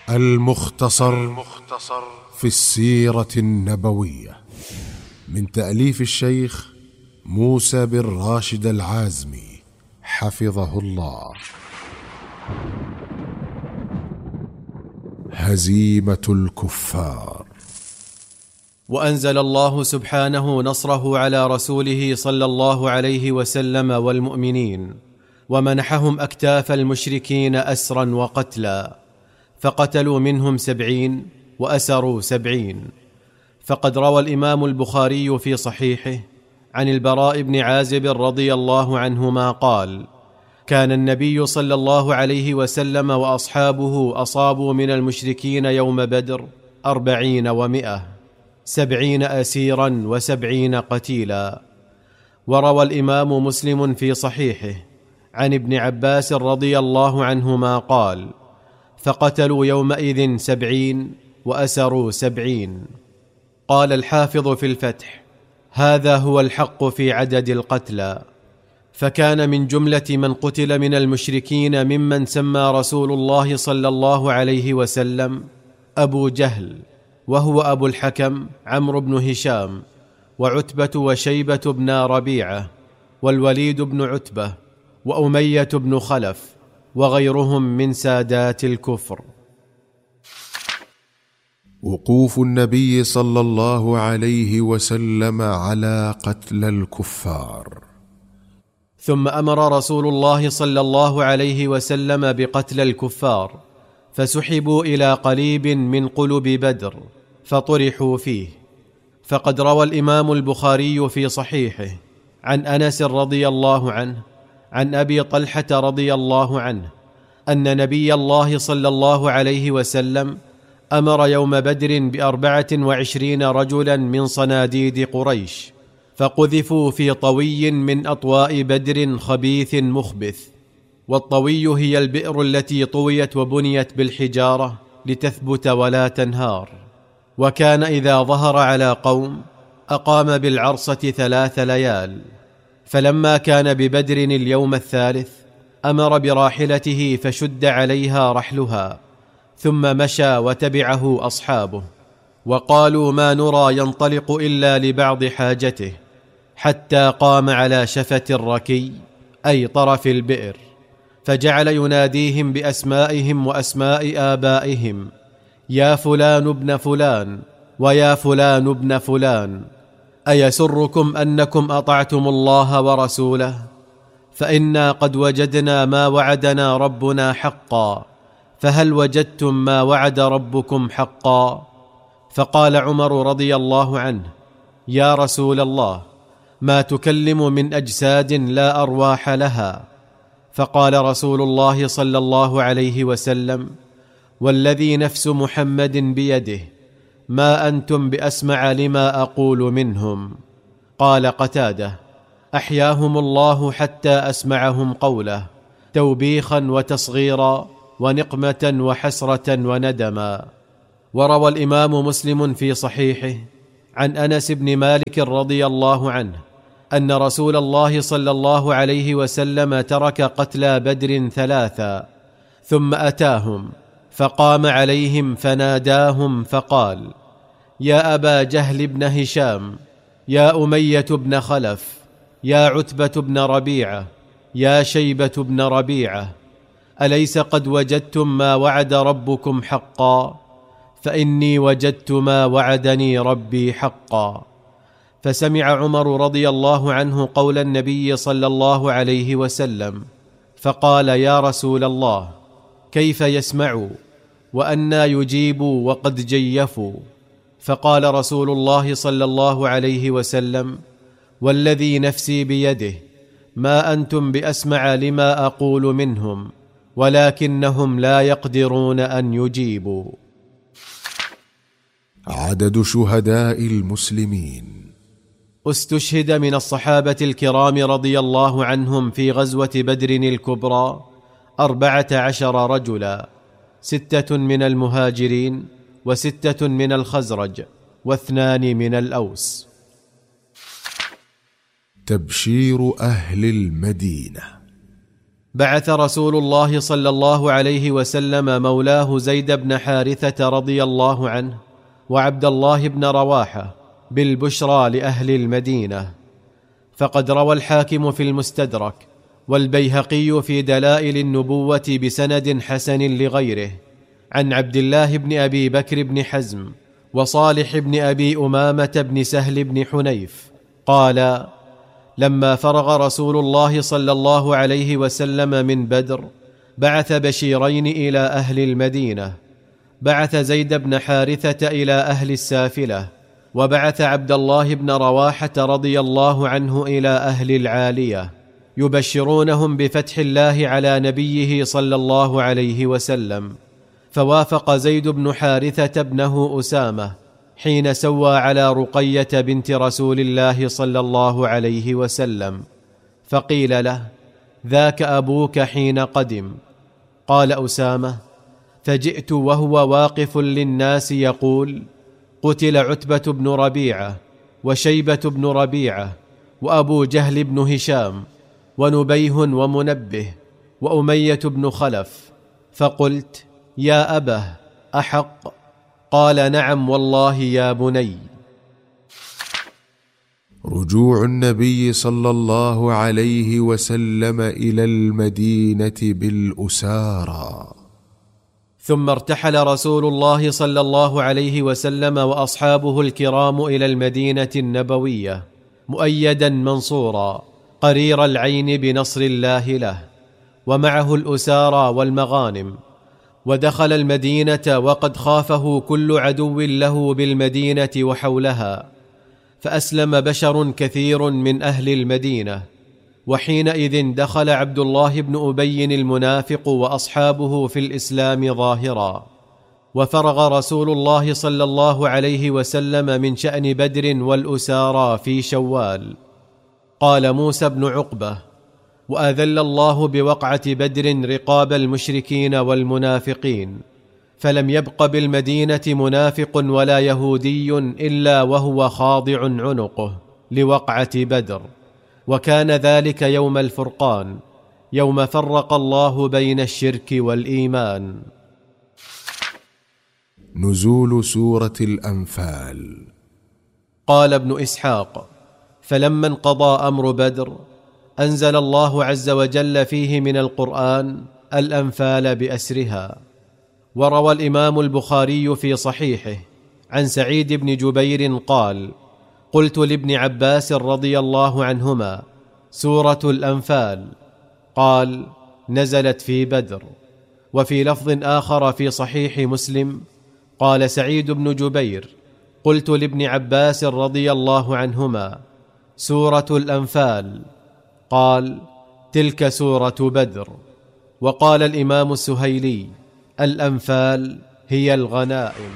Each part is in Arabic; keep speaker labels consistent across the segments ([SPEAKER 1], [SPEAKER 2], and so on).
[SPEAKER 1] المختصر في السيرة النبوية من تأليف الشيخ موسى بن راشد العازمي حفظه الله. هزيمة الكفار.
[SPEAKER 2] وأنزل الله سبحانه نصره على رسوله صلى الله عليه وسلم والمؤمنين، ومنحهم أكتاف المشركين أسرا وقتلا، فقتلوا منهم 70 وأسروا 70. فقد روى الإمام البخاري في صحيحه عن البراء بن عازب رضي الله عنهما قال: كان النبي صلى الله عليه وسلم وأصحابه أصابوا من المشركين يوم بدر 40 و100، 70 أسيرا و70 قتيلا. وروى الإمام مسلم في صحيحه عن ابن عباس رضي الله عنهما قال: فقتلوا يومئذ 70 وأسروا 70. قال الحافظ في الفتح: هذا هو الحق في عدد القتلى. فكان من جملة من قتل من المشركين ممن سمى رسول الله صلى الله عليه وسلم أبو جهل، وهو أبو الحكم عمرو بن هشام، وعتبة وشيبة بن ربيعة، والوليد بن عتبة، وأمية بن خلف، وغيرهم من سادات الكفر.
[SPEAKER 1] وقوف النبي صلى الله عليه وسلم على قتل الكفار.
[SPEAKER 2] ثم أمر رسول الله صلى الله عليه وسلم بقتل الكفار، فسحبوا إلى قليب من قلب بدر فطرحوا فيه. فقد روى الإمام البخاري في صحيحه عن أنس رضي الله عنه عن أبي طلحة رضي الله عنه أن نبي الله صلى الله عليه وسلم أمر يوم بدر ب24 رجلا من صناديد قريش، فقذفوا في طوي من أطواء بدر خبيث مخبث. والطوي هي البئر التي طويت وبنيت بالحجارة لتثبت ولا تنهار. وكان إذا ظهر على قوم أقام بالعرصة 3 ليال. فلما كان ببدر اليوم الثالث أمر براحلته فشد عليها رحلها، ثم مشى وتبعه أصحابه، وقالوا: ما نرى ينطلق إلا لبعض حاجته، حتى قام على شفة الركي أي طرف البئر، فجعل يناديهم بأسمائهم وأسماء آبائهم: يا فلان ابن فلان، ويا فلان ابن فلان، أيسركم أنكم أطعتم الله ورسوله؟ فإنا قد وجدنا ما وعدنا ربنا حقا، فهل وجدتم ما وعد ربكم حقا؟ فقال عمر رضي الله عنه: يا رسول الله، ما تكلم من أجساد لا أرواح لها. فقال رسول الله صلى الله عليه وسلم: والذي نفس محمد بيده، ما أنتم بأسمع لما أقول منهم. قال قتادة: أحياهم الله حتى أسمعهم قوله، توبيخا وتصغيرا ونقمة وحسرة وندما. وروى الإمام مسلم في صحيحه عن أنس بن مالك رضي الله عنه أن رسول الله صلى الله عليه وسلم ترك قتلى بدر 3، ثم أتاهم فقام عليهم فناداهم فقال: يا أبا جهل بن هشام، يا أمية بن خلف، يا عتبة بن ربيعة، يا شيبة بن ربيعة، أليس قد وجدتم ما وعد ربكم حقا؟ فإني وجدت ما وعدني ربي حقا. فسمع عمر رضي الله عنه قول النبي صلى الله عليه وسلم، فقال: يا رسول الله، كيف يسمعوا وأنى يجيبوا وقد جيفوا؟ فقال رسول الله صلى الله عليه وسلم: والذي نفسي بيده، ما أنتم بأسمع لما أقول منهم، ولكنهم لا يقدرون أن يجيبوا.
[SPEAKER 1] عدد شهداء المسلمين.
[SPEAKER 2] استشهد من الصحابة الكرام رضي الله عنهم في غزوة بدر الكبرى 14 رجلا، 6 من المهاجرين، و6 من الخزرج، و2 من الأوس.
[SPEAKER 1] تبشير أهل المدينة.
[SPEAKER 2] بعث رسول الله صلى الله عليه وسلم مولاه زيد بن حارثة رضي الله عنه وعبد الله بن رواحة بالبشرى لأهل المدينة. فقد روى الحاكم في المستدرك والبيهقي في دلائل النبوة بسند حسن لغيره عن عبد الله بن أبي بكر بن حزم وصالح بن أبي أمامة بن سهل بن حنيف قال: لما فرغ رسول الله صلى الله عليه وسلم من بدر بعث بشيرين إلى أهل المدينة، بعث زيد بن حارثة إلى أهل السافلة، وبعث عبد الله بن رواحة رضي الله عنه إلى أهل العالية يبشرونهم بفتح الله على نبيه صلى الله عليه وسلم. فوافق زيد بن حارثة ابنه أسامة حين سوى على رقية بنت رسول الله صلى الله عليه وسلم، فقيل له: ذاك أبوك حين قدم. قال أسامة: فجئت وهو واقف للناس يقول: قتل عتبة بن ربيعة وشيبة بن ربيعة وأبو جهل بن هشام ونبيه ومنبه وأمية بن خلف. فقلت: يا أبه أحق؟ قال: نعم والله يا بني.
[SPEAKER 1] رجوع النبي صلى الله عليه وسلم إلى المدينة بالأسارى.
[SPEAKER 2] ثم ارتحل رسول الله صلى الله عليه وسلم وأصحابه الكرام إلى المدينة النبوية مؤيدا منصورا قرير العين بنصر الله له، ومعه الأسارى والمغانم. ودخل المدينة وقد خافه كل عدو له بالمدينة وحولها، فأسلم بشر كثير من أهل المدينة. وحينئذ دخل عبد الله بن أبي المنافق وأصحابه في الإسلام ظاهرا. وفرغ رسول الله صلى الله عليه وسلم من شأن بدر والأسارى في شوال. قال موسى بن عقبة: وأذل الله بوقعة بدر رقاب المشركين والمنافقين، فلم يبق بالمدينة منافق ولا يهودي إلا وهو خاضع عنقه لوقعة بدر. وكان ذلك يوم الفرقان، يوم فرق الله بين الشرك والإيمان.
[SPEAKER 1] نزول سورة الأنفال.
[SPEAKER 2] قال ابن إسحاق: فلما انقضى أمر بدر أنزل الله عز وجل فيه من القرآن الأنفال بأسرها. وروى الإمام البخاري في صحيحه عن سعيد بن جبير قال: قلت لابن عباس رضي الله عنهما: سورة الأنفال؟ قال: نزلت في بدر. وفي لفظ آخر في صحيح مسلم قال سعيد بن جبير: قلت لابن عباس رضي الله عنهما: سورة الأنفال؟ قال: تلك سورة بدر. وقال الإمام السهيلي: الأنفال هي الغنائم.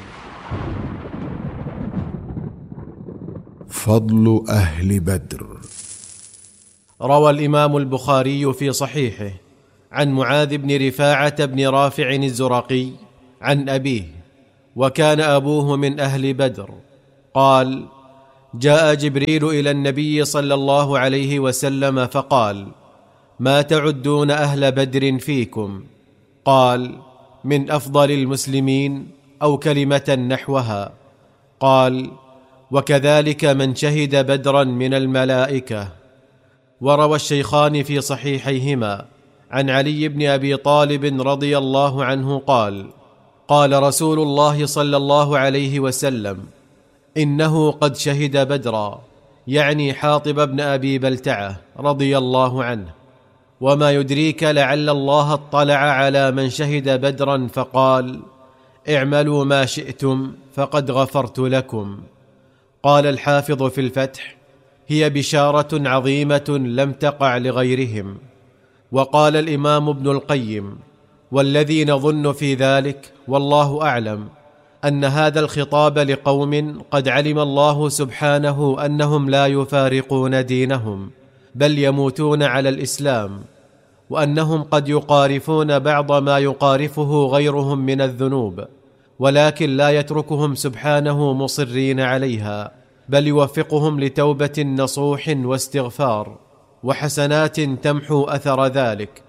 [SPEAKER 1] فضل أهل بدر.
[SPEAKER 2] روى الإمام البخاري في صحيحه عن معاذ بن رفاعة بن رافع الزرقي عن أبيه، وكان أبوه من أهل بدر، قال: جاء جبريل إلى النبي صلى الله عليه وسلم فقال: ما تعدون أهل بدر فيكم؟ قال: من أفضل المسلمين، أو كلمة نحوها. قال: وكذلك من شهد بدرا من الملائكة. وروى الشيخان في صحيحيهما عن علي بن أبي طالب رضي الله عنه قال: قال رسول الله صلى الله عليه وسلم: إنه قد شهد بدرا، يعني حاطب بن أبي بلتعة رضي الله عنه. وما يدريك لعل الله اطلع على من شهد بدرا فقال: اعملوا ما شئتم فقد غفرت لكم. قال الحافظ في الفتح: هي بشارة عظيمة لم تقع لغيرهم. وقال الإمام ابن القيم: والذي نظن في ذلك والله أعلم أن هذا الخطاب لقوم قد علم الله سبحانه أنهم لا يفارقون دينهم بل يموتون على الإسلام، وأنهم قد يقارفون بعض ما يقارفه غيرهم من الذنوب، ولكن لا يتركهم سبحانه مصرين عليها، بل يوفقهم لتوبة نصوح واستغفار وحسنات تمحو أثر ذلك،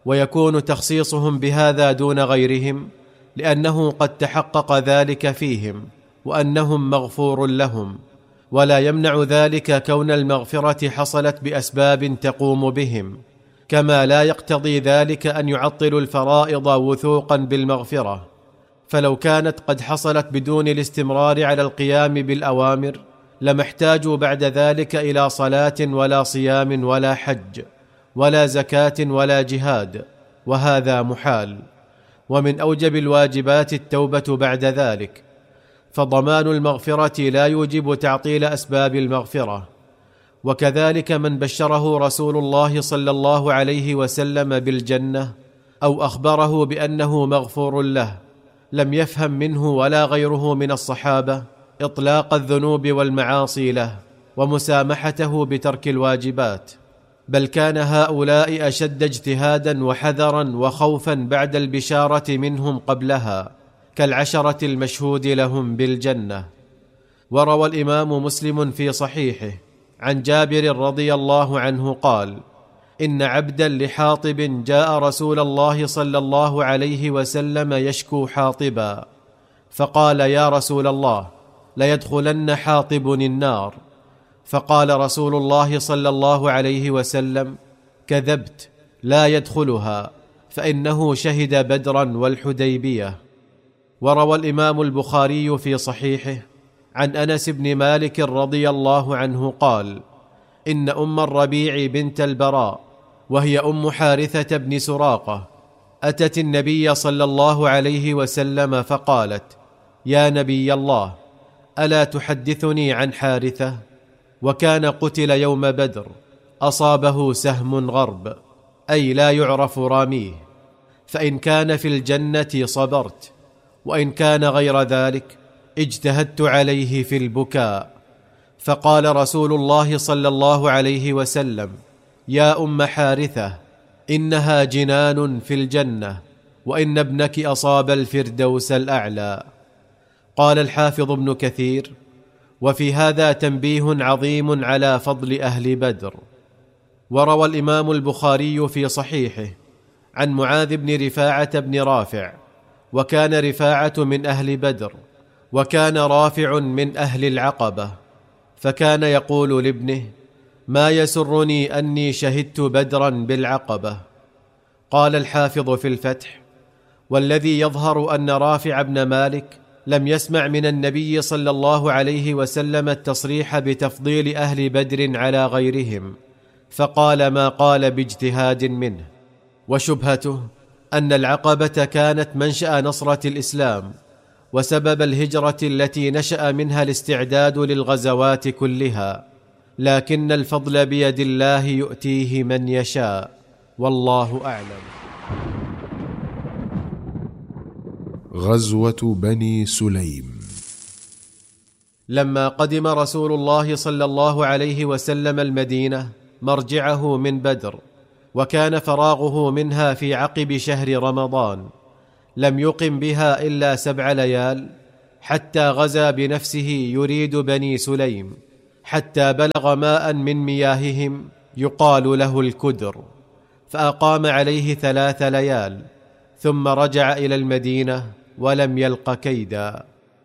[SPEAKER 2] ويكون تخصيصهم بهذا دون غيرهم لأنه قد تحقق ذلك فيهم وأنهم مغفور لهم، ولا يمنع ذلك كون المغفرة حصلت بأسباب تقوم بهم، كما لا يقتضي ذلك أن يعطلوا الفرائض وثوقا بالمغفرة، فلو كانت قد حصلت بدون الاستمرار على القيام بالأوامر لما احتاجوا بعد ذلك إلى صلاة ولا صيام ولا حج ولا زكاة ولا جهاد، وهذا محال. ومن أوجب الواجبات التوبة بعد ذلك، فضمان المغفرة لا يوجب تعطيل أسباب المغفرة. وكذلك من بشره رسول الله صلى الله عليه وسلم بالجنة أو أخبره بأنه مغفور له لم يفهم منه ولا غيره من الصحابة إطلاق الذنوب والمعاصي له ومسامحته بترك الواجبات، بل كان هؤلاء أشد اجتهادا وحذرا وخوفا بعد البشارة منهم قبلها، كالعشرة المشهود لهم بالجنة. وروى الإمام مسلم في صحيحه عن جابر رضي الله عنه قال: إن عبدا لحاطب جاء رسول الله صلى الله عليه وسلم يشكو حاطبا، فقال: يا رسول الله، ليدخلن حاطب النار. فقال رسول الله صلى الله عليه وسلم: كذبت، لا يدخلها، فإنه شهد بدرا والحديبية. وروى الإمام البخاري في صحيحه عن أنس بن مالك رضي الله عنه قال: إن أم الربيع بنت البراء وهي أم حارثة بن سراقة أتت النبي صلى الله عليه وسلم فقالت: يا نبي الله، ألا تحدثني عن حارثة؟ وكان قتل يوم بدر، أصابه سهم غرب، أي لا يعرف راميه، فإن كان في الجنة صبرت، وإن كان غير ذلك اجتهدت عليه في البكاء. فقال رسول الله صلى الله عليه وسلم: يا أم حارثة، إنها جنان في الجنة، وإن ابنك أصاب الفردوس الأعلى. قال الحافظ ابن كثير: وفي هذا تنبيه عظيم على فضل أهل بدر. وروى الإمام البخاري في صحيحه عن معاذ بن رفاعة بن رافع، وكان رفاعة من أهل بدر، وكان رافع من أهل العقبة، فكان يقول لابنه: ما يسرني أني شهدت بدرا بالعقبة. قال الحافظ في الفتح: والذي يظهر أن رافع بن مالك لم يسمع من النبي صلى الله عليه وسلم التصريح بتفضيل أهل بدر على غيرهم، فقال ما قال باجتهاد منه. وشبهته أن العقبة كانت منشأ نصرة الإسلام وسبب الهجرة التي نشأ منها الاستعداد للغزوات كلها، لكن الفضل بيد الله يؤتيه من يشاء، والله أعلم.
[SPEAKER 1] غزوة بني سليم.
[SPEAKER 2] لما قدم رسول الله صلى الله عليه وسلم المدينة مرجعه من بدر، وكان فراغه منها في عقب شهر رمضان، لم يقم بها إلا 7 ليال، حتى غزا بنفسه يريد بني سليم، حتى بلغ ماء من مياههم يقال له الكدر، فأقام عليه 3 ليال، ثم رجع إلى المدينة ولم يلق كيدا.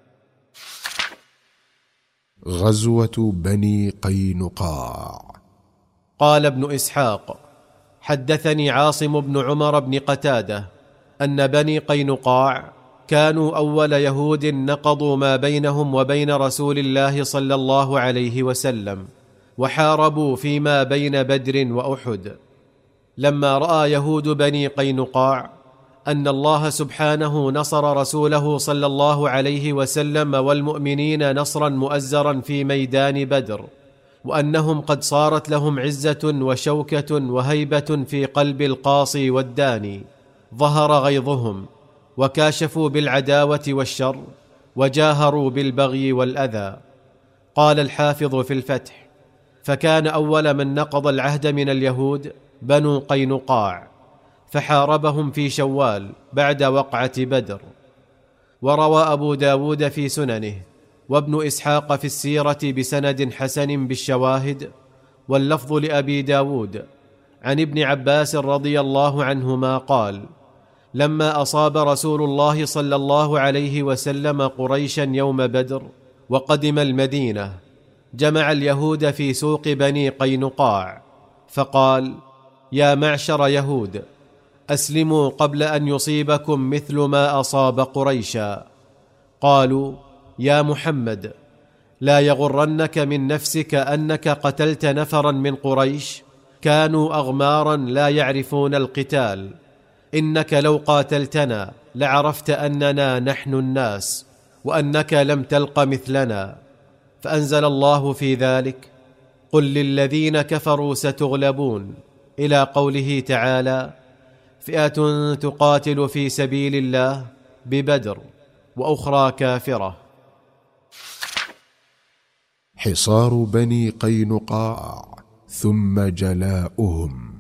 [SPEAKER 1] غزوة بني قينقاع.
[SPEAKER 2] قال ابن إسحاق: حدثني عاصم بن عمر بن قتادة أن بني قينقاع كانوا أول يهود نقضوا ما بينهم وبين رسول الله صلى الله عليه وسلم، وحاربوا فيما بين بدر وأحد. لما رأى يهود بني قينقاع أن الله سبحانه نصر رسوله صلى الله عليه وسلم والمؤمنين نصرا مؤزرا في ميدان بدر، وأنهم قد صارت لهم عزة وشوكة وهيبة في قلب القاصي والداني، ظهر غيظهم، وكاشفوا بالعداوة والشر، وجاهروا بالبغي والأذى. قال الحافظ في الفتح: فكان أول من نقض العهد من اليهود بنو قينقاع، فحاربهم في شوال بعد وقعة بدر. وروى أبو داود في سننه وابن إسحاق في السيرة بسند حسن بالشواهد، واللفظ لأبي داود، عن ابن عباس رضي الله عنهما قال: لما أصاب رسول الله صلى الله عليه وسلم قريشا يوم بدر وقدم المدينة، جمع اليهود في سوق بني قينقاع، فقال: يا معشر يهود، أسلموا قبل أن يصيبكم مثل ما أصاب قريشا. قالوا: يا محمد، لا يغرنك من نفسك أنك قتلت نفرا من قريش كانوا أغمارا لا يعرفون القتال، إنك لو قاتلتنا لعرفت أننا نحن الناس وأنك لم تلق مثلنا. فأنزل الله في ذلك: قل للذين كفروا ستغلبون، إلى قوله تعالى: فئة تقاتل في سبيل الله ببدر وأخرى كافرة.
[SPEAKER 1] حصار بني قينقاع ثم جلاؤهم.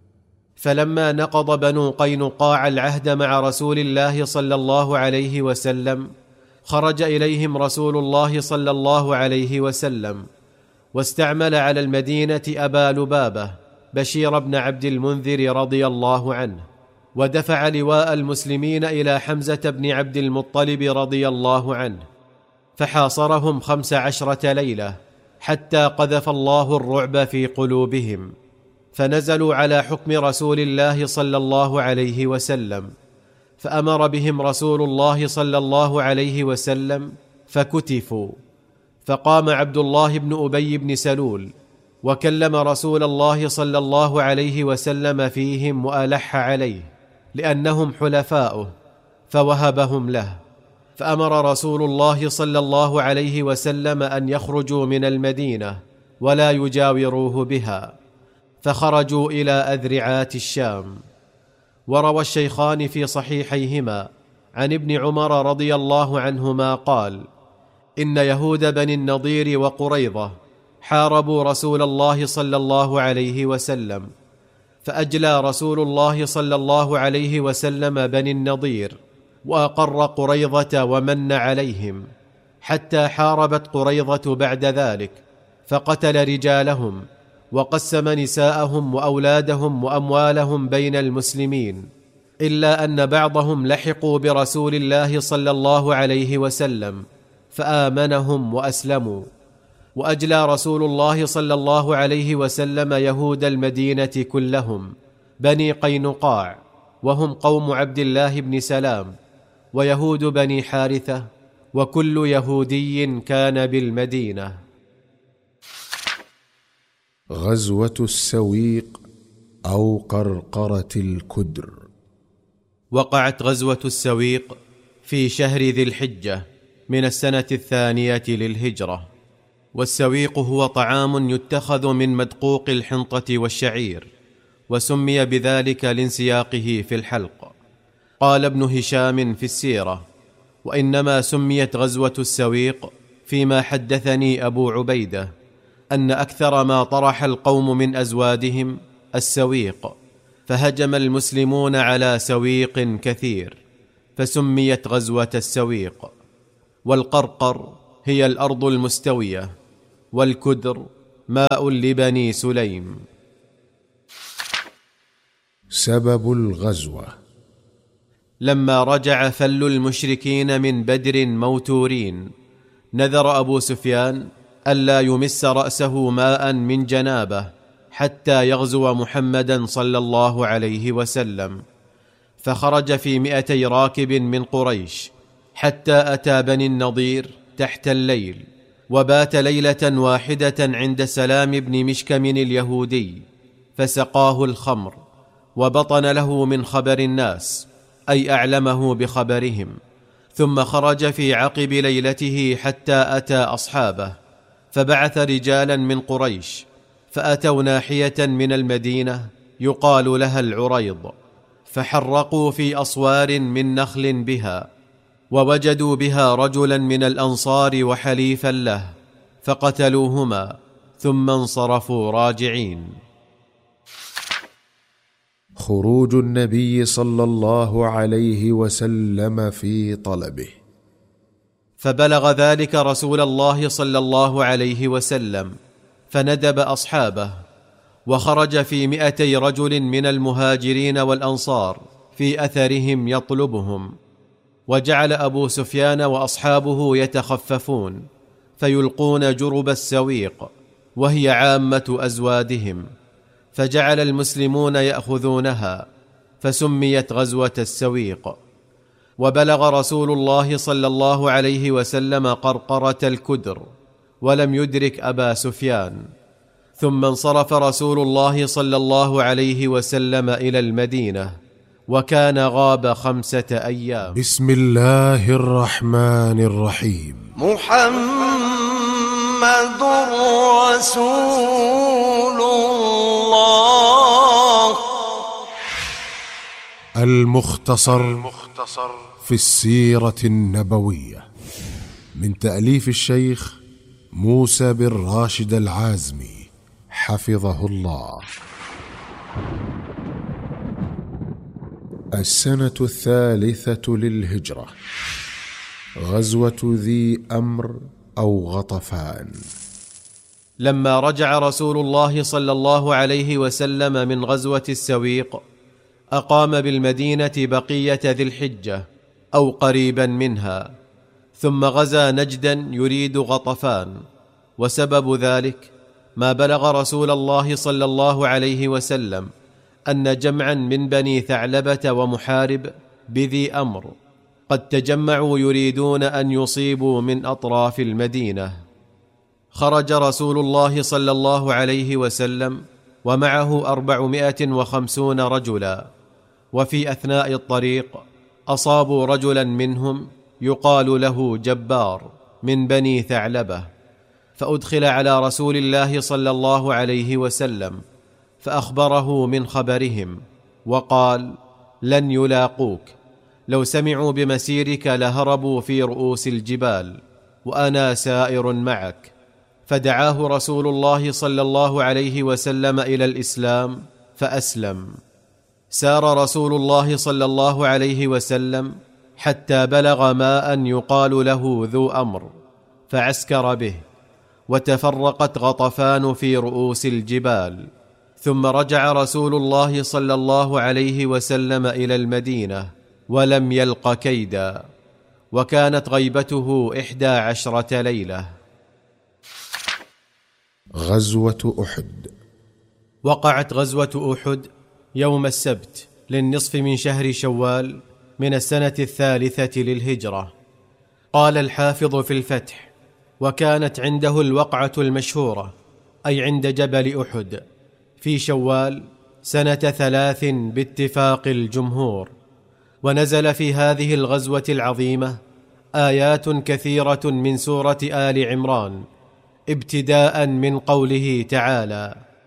[SPEAKER 2] فلما نقض بنو قينقاع العهد مع رسول الله صلى الله عليه وسلم، خرج إليهم رسول الله صلى الله عليه وسلم، واستعمل على المدينة أبا لبابة بشير بن عبد المنذر رضي الله عنه، ودفع لواء المسلمين إلى حمزة بن عبد المطلب رضي الله عنه، فحاصرهم 15 ليلة حتى قذف الله الرعب في قلوبهم، فنزلوا على حكم رسول الله صلى الله عليه وسلم، فأمر بهم رسول الله صلى الله عليه وسلم فكتفوا. فقام عبد الله بن أبي بن سلول وكلم رسول الله صلى الله عليه وسلم فيهم وألح عليه لأنهم حلفاؤه، فوهبهم له. فأمر رسول الله صلى الله عليه وسلم أن يخرجوا من المدينة ولا يجاوروه بها، فخرجوا إلى أذرعات الشام. وروى الشيخان في صحيحيهما عن ابن عمر رضي الله عنهما قال: إن يهود بني النضير وقريظة حاربوا رسول الله صلى الله عليه وسلم، فأجلى رسول الله صلى الله عليه وسلم بني النضير، وأقر قريظة ومن عليهم، حتى حاربت قريظة بعد ذلك، فقتل رجالهم وقسم نساءهم وأولادهم وأموالهم بين المسلمين، إلا أن بعضهم لحقوا برسول الله صلى الله عليه وسلم فآمنهم وأسلموا. وأجلى رسول الله صلى الله عليه وسلم يهود المدينة كلهم بني قينقاع، وهم قوم عبد الله بن سلام، ويهود بني حارثة، وكل يهودي كان بالمدينة.
[SPEAKER 1] غزوة السويق أو قرقرة الكدر.
[SPEAKER 2] وقعت غزوة السويق في شهر ذي الحجة من السنة 2 للهجرة. والسويق هو طعام يتخذ من مدقوق الحنطة والشعير، وسمي بذلك لانسياقه في الحلق. قال ابن هشام في السيرة: وإنما سميت غزوة السويق فيما حدثني أبو عبيدة أن أكثر ما طرح القوم من أزوادهم السويق، فهجم المسلمون على سويق كثير، فسميت غزوة السويق. والقرقر هي الأرض المستوية، والكدر ماء لبني سليم.
[SPEAKER 1] سبب الغزوة:
[SPEAKER 2] لما رجع فل المشركين من بدر موتورين، نذر أبو سفيان ألا يمس رأسه ماء من جنابه حتى يغزو محمدا صلى الله عليه وسلم، فخرج في 200 راكب من قريش حتى أتى بني النضير تحت الليل، وبات ليلة واحدة عند سلام بن مشكم اليهودي، فسقاه الخمر وبطن له من خبر الناس، أي أعلمه بخبرهم، ثم خرج في عقب ليلته حتى أتى أصحابه، فبعث رجالا من قريش فأتوا ناحية من المدينة يقال لها العريض، فحرقوا في أصوار من نخل بها، ووجدوا بها رجلا من الأنصار وحليفا له، فقتلوهما ثم انصرفوا راجعين.
[SPEAKER 1] خروج النبي صلى الله عليه وسلم في طلبه.
[SPEAKER 2] فبلغ ذلك رسول الله صلى الله عليه وسلم، فندب أصحابه، وخرج في 200 رجل من المهاجرين والأنصار في أثرهم يطلبهم. وجعل أبو سفيان وأصحابه يتخففون فيلقون جرب السويق، وهي عامة أزوادهم، فجعل المسلمون يأخذونها، فسميت غزوة السويق. وبلغ رسول الله صلى الله عليه وسلم قرقرة الكدر ولم يدرك أبا سفيان، ثم انصرف رسول الله صلى الله عليه وسلم إلى المدينة، وكان غاب 5 أيام.
[SPEAKER 1] بسم الله الرحمن الرحيم.
[SPEAKER 3] محمد رسول الله.
[SPEAKER 1] المختصر في السيرة النبوية، من تأليف الشيخ موسى بن راشد العازمي حفظه الله. السنة 3 للهجرة، غزوة ذي أمر أو غطفان.
[SPEAKER 2] لما رجع رسول الله صلى الله عليه وسلم من غزوة السويق، أقام بالمدينة بقية ذي الحجة أو قريبا منها، ثم غزا نجدا يريد غطفان. وسبب ذلك ما بلغ رسول الله صلى الله عليه وسلم أن جمعا من بني ثعلبة ومحارب بذي أمر قد تجمعوا يريدون أن يصيبوا من أطراف المدينة. خرج رسول الله صلى الله عليه وسلم ومعه 450 رجلا، وفي أثناء الطريق أصابوا رجلا منهم يقال له جبار من بني ثعلبة، فأدخل على رسول الله صلى الله عليه وسلم فأخبره من خبرهم، وقال: لن يلاقوك، لو سمعوا بمسيرك لهربوا في رؤوس الجبال، وأنا سائر معك. فدعاه رسول الله صلى الله عليه وسلم إلى الإسلام فأسلم. سار رسول الله صلى الله عليه وسلم حتى بلغ ماء يقال له ذو أمر، فعسكر به، وتفرقت غطفان في رؤوس الجبال. ثم رجع رسول الله صلى الله عليه وسلم إلى المدينة ولم يلق كيدا، وكانت غيبته 11 ليلة.
[SPEAKER 1] غزوة أحد.
[SPEAKER 2] وقعت غزوة أحد يوم السبت للنصف من شهر شوال من السنة 3 للهجرة. قال الحافظ في الفتح: وكانت عنده الوقعة المشهورة، أي عند جبل أحد، في شوال سنة 3 باتفاق الجمهور. ونزل في هذه الغزوة العظيمة آيات كثيرة من سورة آل عمران، ابتداء من قوله تعالى: